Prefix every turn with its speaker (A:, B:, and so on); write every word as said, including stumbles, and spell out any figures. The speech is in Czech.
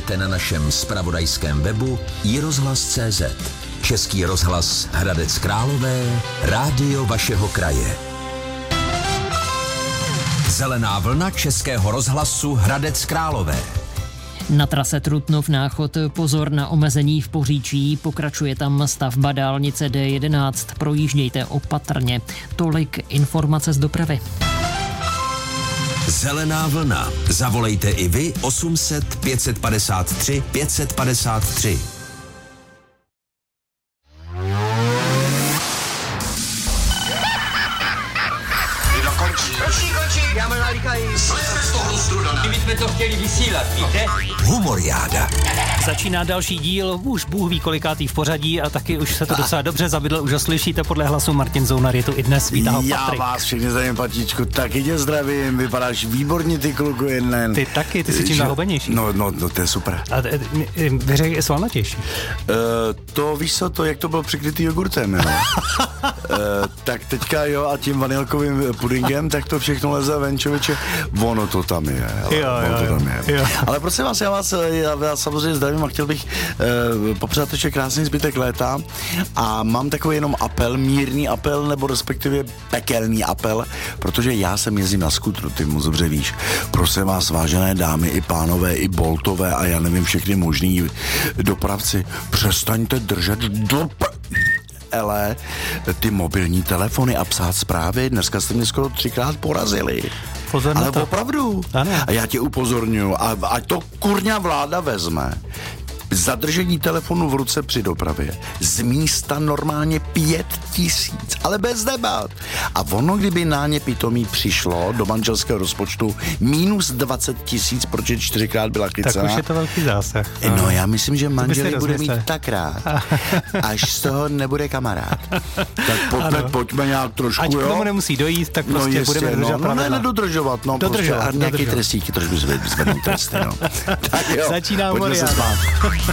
A: najdete na našem zpravodajském webu i rozhlas tečka cé zet. Český rozhlas Hradec Králové, rádio vašeho kraje. Zelená vlna Českého rozhlasu Hradec Králové.
B: Na trase Trutnov-Náchod pozor na omezení v Poříčí, pokračuje tam stavba dálnice dé jedenáct, projíždějte opatrně. Tolik informace z dopravy.
A: Zelená vlna. Zavolejte i vy osm set pět set padesát tři pět set padesát tři.
C: Končí, končí, já mám nalíkají. Slejte z toho strudana. My jsme to chtěli vysílat, víte?
A: Humoriáda.
D: Začíná další díl, už Bůh ví kolikátý v pořadí a taky už se to docela dobře zabydl, už ho slyšíte podle hlasu. Martin Zounar je tu i dnes, vítá ho Patrik.
E: Já vás všechny zdravím, Patíčku, taky tě zdravím, vypadáš výborně, ty kluku jeden.
D: Ty taky, ty jsi čím zahubenější.
E: No, no, no, to je super.
D: A vyřek je svalnatější.
E: Uh, to víš co, to jak to bylo přikrytý jogurtem, jo? uh, tak teďka jo a tím vanilkovým pudingem, tak to všechno leze ven, člověče, ono to tam je. Ale,
D: jo,
E: ono
D: jo,
E: to tam je.
D: jo.
E: Ale prosím vás, já vás, já vás samozřejmě zdravím a chtěl bych uh, popřát ještě krásný zbytek léta a mám takový jenom apel, mírný apel, nebo respektive pekelný apel, protože já jsem jezdím na skutru, ty moc dobře víš. Prosím vás, vážené dámy, i pánové, i boltové a já nevím, všechny možný dopravci, přestaňte držet do... Ele, ty mobilní telefony a psát zprávy, dneska jste mě skoro třikrát porazili.
D: Pozor
E: ale
D: na to.
E: opravdu.
D: Ano.
E: A já tě upozorňuji, a ať to kurňa vláda vezme. Zadržení telefonu v ruce při dopravě z místa normálně pět tisíc, ale bez debat. A ono, kdyby na ně pitomí přišlo do manželského rozpočtu minus dvacet tisíc, protože čtyřikrát byla chycená.
D: Tak už je to velký zásah.
E: No, no já myslím, že manžel bude mít
D: rozmysle.
E: tak rád, až z toho nebude kamarád. Tak pojďme, pojďme nějak trošku,
D: Ať
E: jo?
D: k tomu nemusí dojít, tak prostě
E: no, jistě,
D: budeme dodržovat
E: no, no, ne,
D: pravidla.
E: nedodržovat, no,
D: Dodržovat,
E: prostě, a nějaký
D: dodržovat.
E: trestíky trošku zvednout tresty, no. Tak jo,
D: Začíná
E: pojďme se
D: humoriáda.
E: smát.